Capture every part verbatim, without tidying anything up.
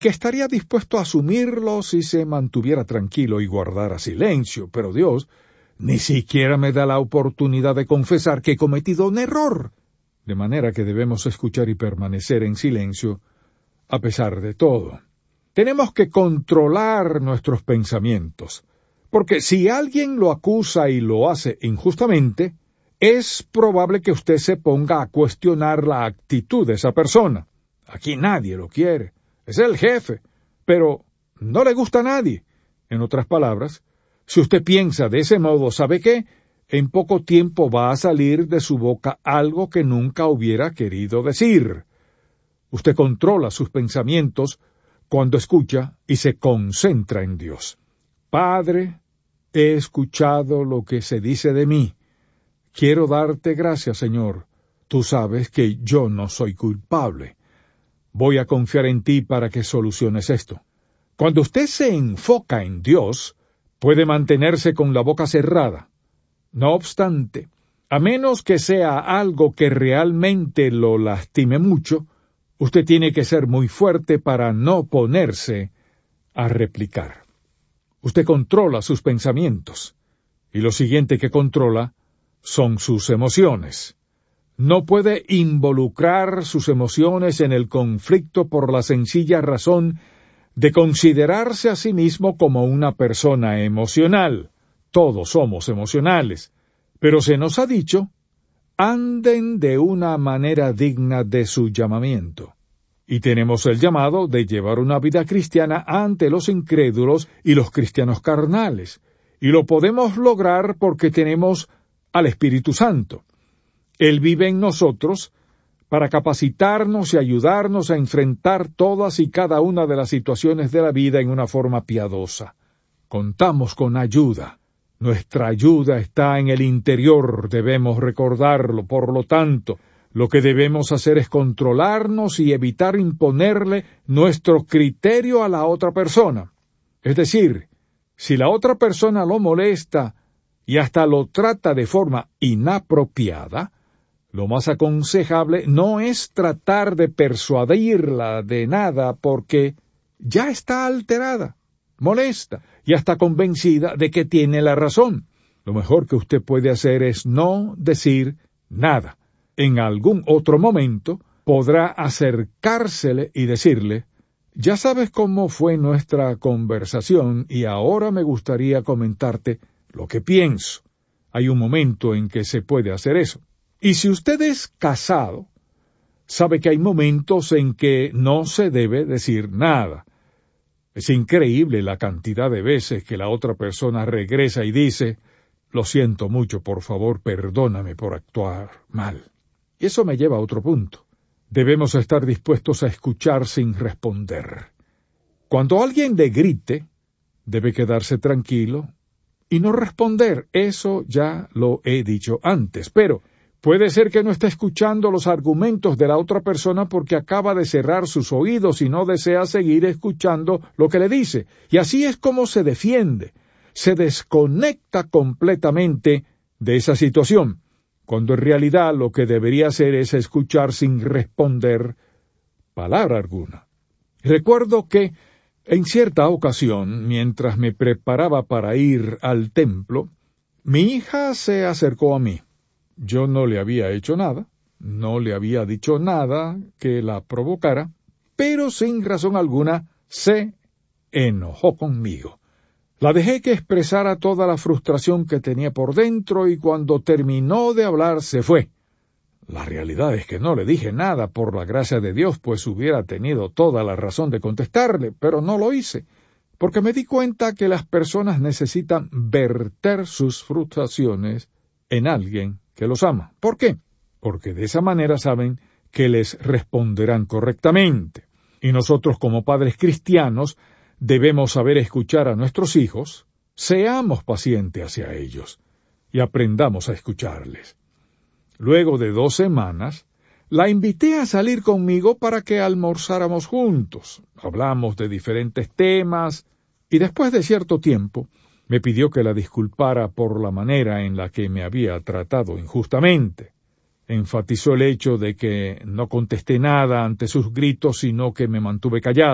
que estaría dispuesto a asumirlo si se mantuviera tranquilo y guardara silencio, pero Dios ni siquiera me da la oportunidad de confesar que he cometido un error, de manera que debemos escuchar y permanecer en silencio a pesar de todo. Tenemos que controlar nuestros pensamientos, porque si alguien lo acusa y lo hace injustamente, es probable que usted se ponga a cuestionar la actitud de esa persona. Aquí nadie lo quiere, es el jefe, pero no le gusta a nadie. En otras palabras, si usted piensa de ese modo, ¿sabe qué? En poco tiempo va a salir de su boca algo que nunca hubiera querido decir. Usted controla sus pensamientos cuando escucha y se concentra en Dios. Padre, he escuchado lo que se dice de mí. Quiero darte gracias, Señor. Tú sabes que yo no soy culpable. Voy a confiar en ti para que soluciones esto. Cuando usted se enfoca en Dios, puede mantenerse con la boca cerrada. No obstante, a menos que sea algo que realmente lo lastime mucho, usted tiene que ser muy fuerte para no ponerse a replicar. Usted controla sus pensamientos, y lo siguiente que controla son sus emociones. No puede involucrar sus emociones en el conflicto por la sencilla razón de considerarse a sí mismo como una persona emocional. Todos somos emocionales, pero se nos ha dicho, anden de una manera digna de su llamamiento. Y tenemos el llamado de llevar una vida cristiana ante los incrédulos y los cristianos carnales. Y lo podemos lograr porque tenemos al Espíritu Santo. Él vive en nosotros para capacitarnos y ayudarnos a enfrentar todas y cada una de las situaciones de la vida en una forma piadosa. Contamos con ayuda. Nuestra ayuda está en el interior, debemos recordarlo. Por lo tanto, lo que debemos hacer es controlarnos y evitar imponerle nuestro criterio a la otra persona. Es decir, si la otra persona lo molesta y hasta lo trata de forma inapropiada, lo más aconsejable no es tratar de persuadirla de nada porque ya está alterada, molesta y hasta convencida de que tiene la razón. Lo mejor que usted puede hacer es no decir nada. En algún otro momento podrá acercársele y decirle, ya sabes cómo fue nuestra conversación y ahora me gustaría comentarte lo que pienso. Hay un momento en que se puede hacer eso. Y si usted es casado, sabe que hay momentos en que no se debe decir nada. Es increíble la cantidad de veces que la otra persona regresa y dice, lo siento mucho, por favor, perdóname por actuar mal. Y eso me lleva a otro punto. Debemos estar dispuestos a escuchar sin responder. Cuando alguien le grite, debe quedarse tranquilo y no responder. Eso ya lo he dicho antes, pero puede ser que no esté escuchando los argumentos de la otra persona porque acaba de cerrar sus oídos y no desea seguir escuchando lo que le dice. Y así es como se defiende. Se desconecta completamente de esa situación, cuando en realidad lo que debería hacer es escuchar sin responder palabra alguna. Recuerdo que en cierta ocasión, mientras me preparaba para ir al templo, mi hija se acercó a mí. Yo no le había hecho nada, no le había dicho nada que la provocara, pero sin razón alguna se enojó conmigo. La dejé que expresara toda la frustración que tenía por dentro y cuando terminó de hablar se fue. La realidad es que no le dije nada por la gracia de Dios, pues hubiera tenido toda la razón de contestarle, pero no lo hice, porque me di cuenta que las personas necesitan verter sus frustraciones en alguien que los ama. ¿Por qué? Porque de esa manera saben que les responderán correctamente. Y nosotros como padres cristianos debemos saber escuchar a nuestros hijos, seamos pacientes hacia ellos y aprendamos a escucharles. Luego de dos semanas, la invité a salir conmigo para que almorzáramos juntos. Hablamos de diferentes temas y después de cierto tiempo me pidió que la disculpara por la manera en la que me había tratado injustamente. Enfatizó el hecho de que no contesté nada ante sus gritos, sino que me mantuve callado.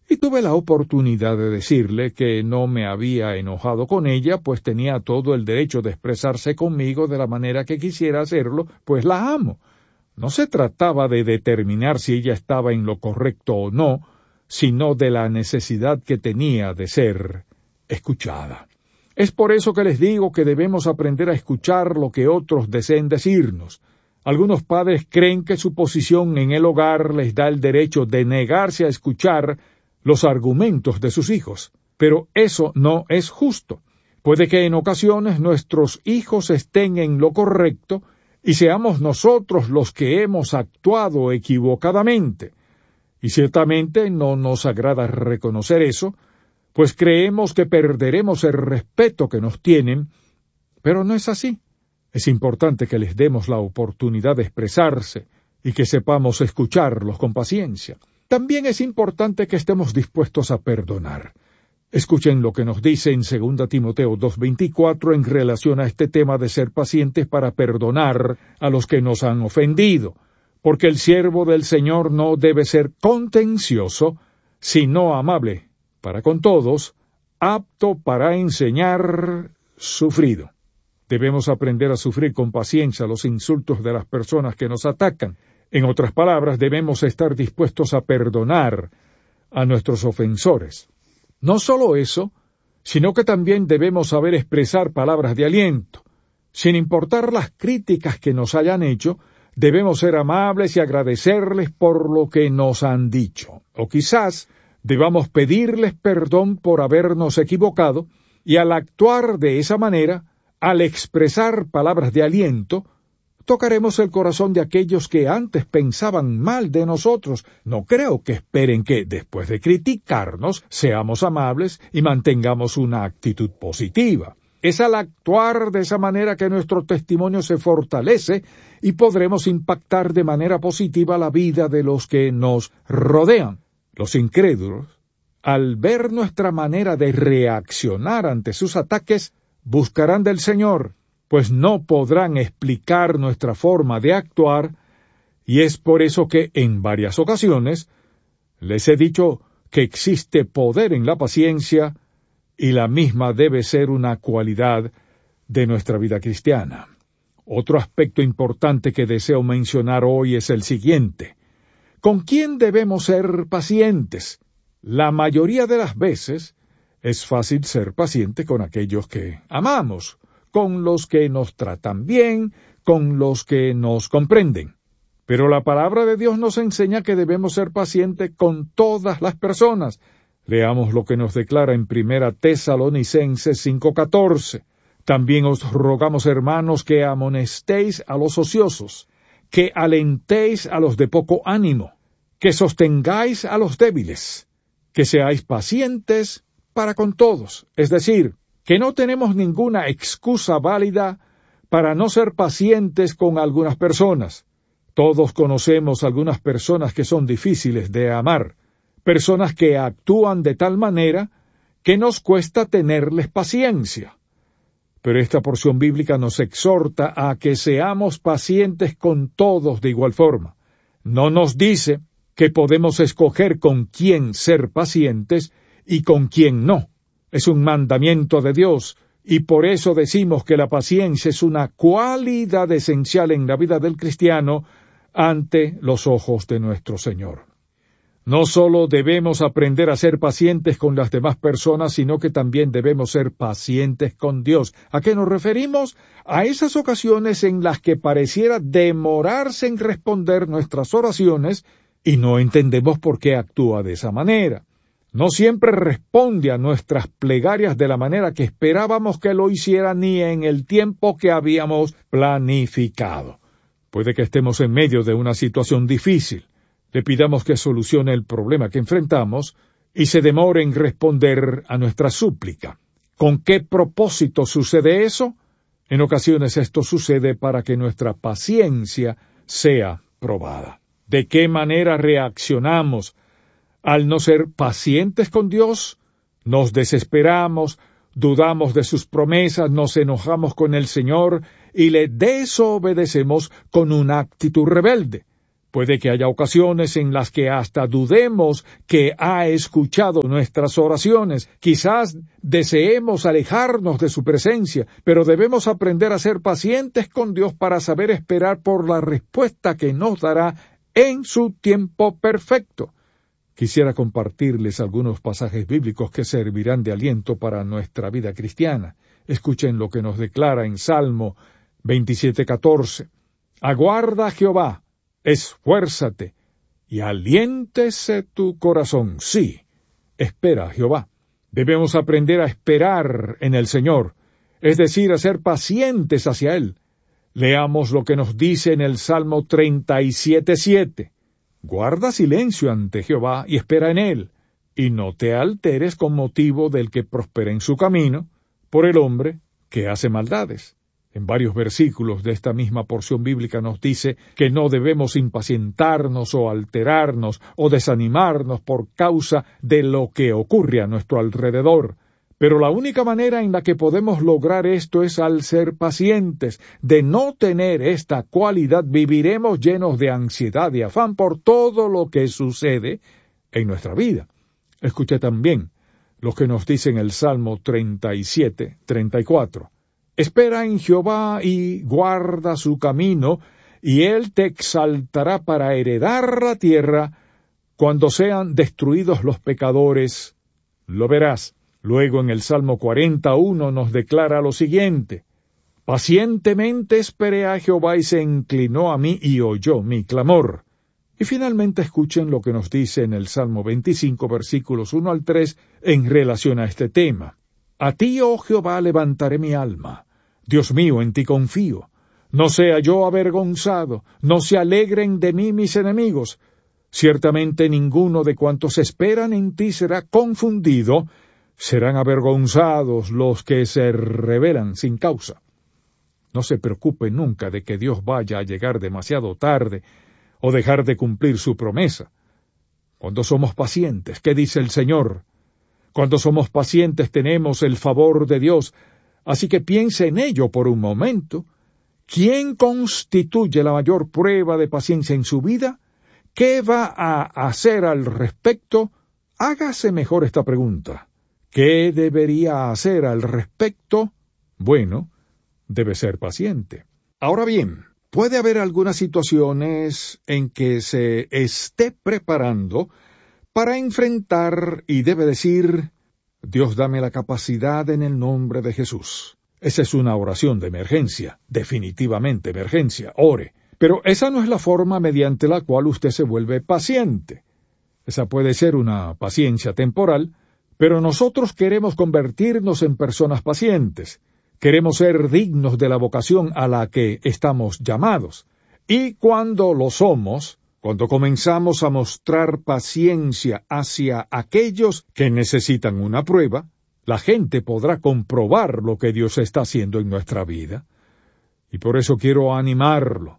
Y tuve la oportunidad de decirle que no me había enojado con ella, pues tenía todo el derecho de expresarse conmigo de la manera que quisiera hacerlo, pues la amo. No se trataba de determinar si ella estaba en lo correcto o no, sino de la necesidad que tenía de ser escuchada. Es por eso que les digo que debemos aprender a escuchar lo que otros deseen decirnos. Algunos padres creen que su posición en el hogar les da el derecho de negarse a escuchar los argumentos de sus hijos, pero eso no es justo. Puede que en ocasiones nuestros hijos estén en lo correcto y seamos nosotros los que hemos actuado equivocadamente. Y ciertamente no nos agrada reconocer eso, pues creemos que perderemos el respeto que nos tienen, pero no es así. Es importante que les demos la oportunidad de expresarse y que sepamos escucharlos con paciencia. También es importante que estemos dispuestos a perdonar. Escuchen lo que nos dice en segunda Timoteo dos veinticuatro en relación a este tema de ser pacientes para perdonar a los que nos han ofendido, porque el siervo del Señor no debe ser contencioso, sino amable para con todos, apto para enseñar, sufrido. Debemos aprender a sufrir con paciencia los insultos de las personas que nos atacan. En otras palabras, debemos estar dispuestos a perdonar a nuestros ofensores. No solo eso, sino que también debemos saber expresar palabras de aliento. Sin importar las críticas que nos hayan hecho, debemos ser amables y agradecerles por lo que nos han dicho. O quizás debamos pedirles perdón por habernos equivocado, y al actuar de esa manera, al expresar palabras de aliento, tocaremos el corazón de aquellos que antes pensaban mal de nosotros. No creo que esperen que, después de criticarnos, seamos amables y mantengamos una actitud positiva. Es al actuar de esa manera que nuestro testimonio se fortalece y podremos impactar de manera positiva la vida de los que nos rodean. Los incrédulos, al ver nuestra manera de reaccionar ante sus ataques, buscarán del Señor, pues no podrán explicar nuestra forma de actuar, y es por eso que en varias ocasiones les he dicho que existe poder en la paciencia, y la misma debe ser una cualidad de nuestra vida cristiana. Otro aspecto importante que deseo mencionar hoy es el siguiente. ¿Con quién debemos ser pacientes? La mayoría de las veces es fácil ser paciente con aquellos que amamos, con los que nos tratan bien, con los que nos comprenden. Pero la palabra de Dios nos enseña que debemos ser pacientes con todas las personas. Leamos lo que nos declara en Primera Tesalonicenses cinco catorce. También os rogamos, hermanos, que amonestéis a los ociosos, que alentéis a los de poco ánimo, que sostengáis a los débiles, que seáis pacientes para con todos, es decir, que no tenemos ninguna excusa válida para no ser pacientes con algunas personas. Todos conocemos algunas personas que son difíciles de amar, personas que actúan de tal manera que nos cuesta tenerles paciencia. Pero esta porción bíblica nos exhorta a que seamos pacientes con todos de igual forma. No nos dice que podemos escoger con quién ser pacientes y con quién no. Es un mandamiento de Dios, y por eso decimos que la paciencia es una cualidad esencial en la vida del cristiano ante los ojos de nuestro Señor. No solo debemos aprender a ser pacientes con las demás personas, sino que también debemos ser pacientes con Dios. ¿A qué nos referimos? A esas ocasiones en las que pareciera demorarse en responder nuestras oraciones y no entendemos por qué actúa de esa manera. No siempre responde a nuestras plegarias de la manera que esperábamos que lo hiciera ni en el tiempo que habíamos planificado. Puede que estemos en medio de una situación difícil. Le pidamos que solucione el problema que enfrentamos y se demore en responder a nuestra súplica. ¿Con qué propósito sucede eso? En ocasiones esto sucede para que nuestra paciencia sea probada. ¿De qué manera reaccionamos al no ser pacientes con Dios? Nos desesperamos, dudamos de sus promesas, nos enojamos con el Señor y le desobedecemos con una actitud rebelde. Puede que haya ocasiones en las que hasta dudemos que ha escuchado nuestras oraciones. Quizás deseemos alejarnos de su presencia, pero debemos aprender a ser pacientes con Dios para saber esperar por la respuesta que nos dará en su tiempo perfecto. Quisiera compartirles algunos pasajes bíblicos que servirán de aliento para nuestra vida cristiana. Escuchen lo que nos declara en Salmo veintisiete catorce. Aguarda a Jehová, esfuérzate, y aliéntese tu corazón. Sí, espera a Jehová. Debemos aprender a esperar en el Señor, es decir, a ser pacientes hacia Él. Leamos lo que nos dice en el Salmo treinta y siete siete. Guarda silencio ante Jehová y espera en Él, y no te alteres con motivo del que prospera en su camino, por el hombre que hace maldades. En varios versículos de esta misma porción bíblica nos dice que no debemos impacientarnos o alterarnos o desanimarnos por causa de lo que ocurre a nuestro alrededor. Pero la única manera en la que podemos lograr esto es al ser pacientes. De no tener esta cualidad, viviremos llenos de ansiedad y afán por todo lo que sucede en nuestra vida. Escuché también lo que nos dice en el Salmo treinta y siete treinta y cuatro. Espera en Jehová y guarda su camino, y Él te exaltará para heredar la tierra. Cuando sean destruidos los pecadores, lo verás. Luego en el Salmo cuarenta y uno nos declara lo siguiente. Pacientemente esperé a Jehová y se inclinó a mí y oyó mi clamor. Y finalmente escuchen lo que nos dice en el Salmo veinticinco, versículos uno al tres, en relación a este tema. A ti, oh Jehová, levantaré mi alma. Dios mío, en ti confío. No sea yo avergonzado, no se alegren de mí mis enemigos. Ciertamente ninguno de cuantos esperan en ti será confundido, serán avergonzados los que se rebelan sin causa. No se preocupe nunca de que Dios vaya a llegar demasiado tarde o dejar de cumplir su promesa. Cuando somos pacientes, ¿qué dice el Señor? Cuando somos pacientes tenemos el favor de Dios, así que piense en ello por un momento. ¿Quién constituye la mayor prueba de paciencia en su vida? ¿Qué va a hacer al respecto? Hágase mejor esta pregunta. ¿Qué debería hacer al respecto? Bueno, debe ser paciente. Ahora bien, puede haber algunas situaciones en que se esté preparando para enfrentar y debe decir, Dios dame la capacidad en el nombre de Jesús. Esa es una oración de emergencia, definitivamente emergencia, ore. Pero esa no es la forma mediante la cual usted se vuelve paciente. Esa puede ser una paciencia temporal, pero nosotros queremos convertirnos en personas pacientes. Queremos ser dignos de la vocación a la que estamos llamados. Y cuando lo somos, cuando comenzamos a mostrar paciencia hacia aquellos que necesitan una prueba, la gente podrá comprobar lo que Dios está haciendo en nuestra vida. Y por eso quiero animarlo.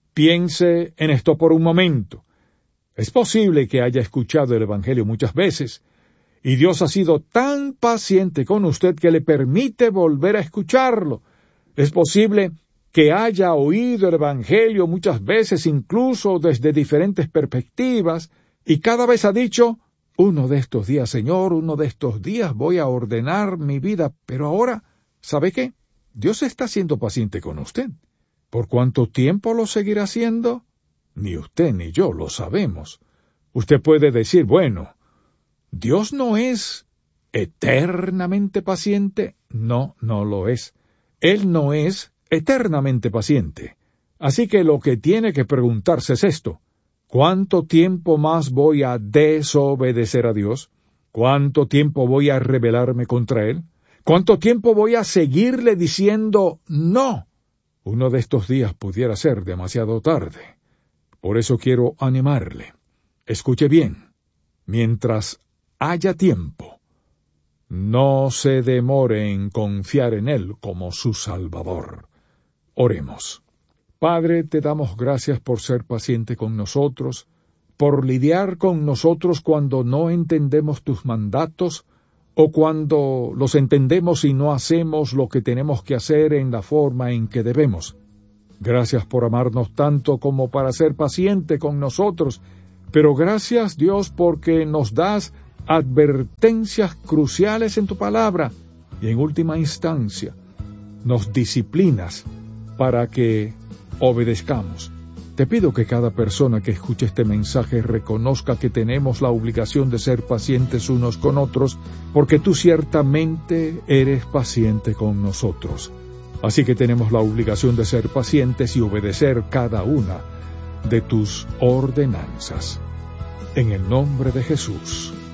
Piense en esto por un momento. Es posible que haya escuchado el Evangelio muchas veces, y Dios ha sido tan paciente con usted que le permite volver a escucharlo. Es posible que haya oído el Evangelio muchas veces, incluso desde diferentes perspectivas, y cada vez ha dicho, uno de estos días, Señor, uno de estos días voy a ordenar mi vida, pero ahora, ¿sabe qué? Dios está siendo paciente con usted. ¿Por cuánto tiempo lo seguirá haciendo? Ni usted ni yo lo sabemos. Usted puede decir, bueno, ¿Dios no es eternamente paciente? No, no lo es. Él no es eternamente paciente. Así que lo que tiene que preguntarse es esto. ¿Cuánto tiempo más voy a desobedecer a Dios? ¿Cuánto tiempo voy a rebelarme contra Él? ¿Cuánto tiempo voy a seguirle diciendo no? Uno de estos días pudiera ser demasiado tarde. Por eso quiero animarle. Escuche bien. Mientras haya tiempo, no se demore en confiar en Él como su Salvador. Oremos. Padre, te damos gracias por ser paciente con nosotros, por lidiar con nosotros cuando no entendemos tus mandatos o cuando los entendemos y no hacemos lo que tenemos que hacer en la forma en que debemos. Gracias por amarnos tanto como para ser paciente con nosotros, pero gracias, Dios, porque nos das advertencias cruciales en tu palabra y en última instancia nos disciplinas para que obedezcamos. Te pido que cada persona que escuche este mensaje reconozca que tenemos la obligación de ser pacientes unos con otros, porque tú ciertamente eres paciente con nosotros. Así que tenemos la obligación de ser pacientes y obedecer cada una de tus ordenanzas. En el nombre de Jesús.